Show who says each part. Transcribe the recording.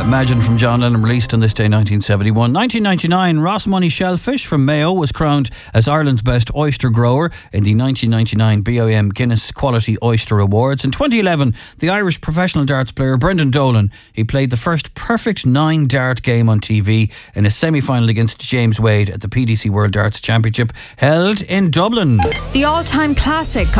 Speaker 1: Imagine from John Lennon, released on this day 1971. 1999, Ross Money Shellfish from Mayo was crowned as Ireland's best oyster grower in the 1999 BIM Guinness Quality Oyster Awards. In 2011, the Irish professional darts player Brendan Dolan, he played the first perfect 9 dart game on TV in a semi-final against James Wade at the PDC World Darts Championship held in Dublin.
Speaker 2: The all-time classic